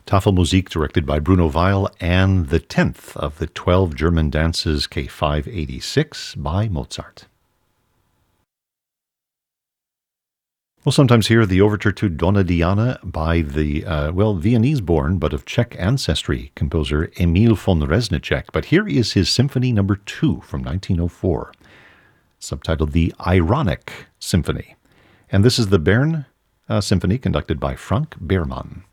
Tafelmusik, directed by Bruno Weil, and the 10th of the 12 German dances, K586, by Mozart. We'll sometimes hear the overture to Donna Diana by the, Viennese-born but of Czech ancestry composer Emil von Reznicek. But here is his Symphony No. 2 from 1904, subtitled The Ironic Symphony. And this is the Bern Symphony conducted by Frank Behrmann.